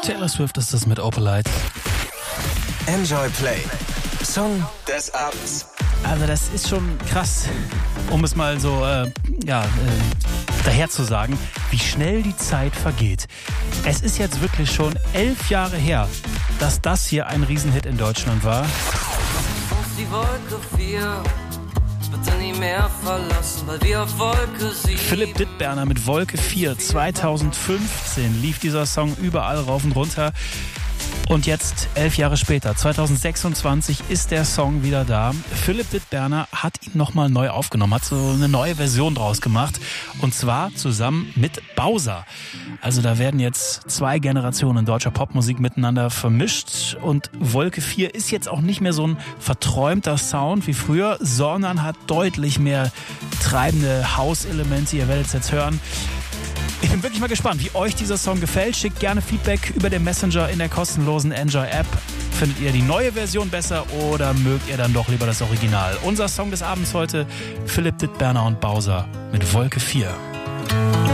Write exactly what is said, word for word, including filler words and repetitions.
Taylor Swift ist das mit Opalite. Enjoy Play. Song des Abends. Also das ist schon krass, um es mal so äh, ja, äh, daher zu sagen, wie schnell die Zeit vergeht. Es ist jetzt wirklich schon elf Jahre her, dass das hier ein Riesenhit in Deutschland war. Die Wolke vier, bitte nie mehr verlassen, weil wir auf Wolke sieben. Philipp Dittberner mit Wolke vier. zweitausendfünfzehn lief dieser Song überall rauf und runter. Und jetzt, elf Jahre später, zweitausendsechsundzwanzig, ist der Song wieder da. Philipp Dittberner hat ihn nochmal neu aufgenommen, hat so eine neue Version draus gemacht. Und zwar zusammen mit Bowser. Also da werden jetzt zwei Generationen deutscher Popmusik miteinander vermischt. Und Wolke vier ist jetzt auch nicht mehr so ein verträumter Sound wie früher, sondern hat deutlich mehr treibende House-Elemente. Ihr werdet es jetzt hören. Ich bin wirklich mal gespannt, wie euch dieser Song gefällt. Schickt gerne Feedback über den Messenger in der kostenlosen Enjoy-App. Findet ihr die neue Version besser oder mögt ihr dann doch lieber das Original? Unser Song des Abends heute, Philipp Dittberner und Bowser mit Wolke vier.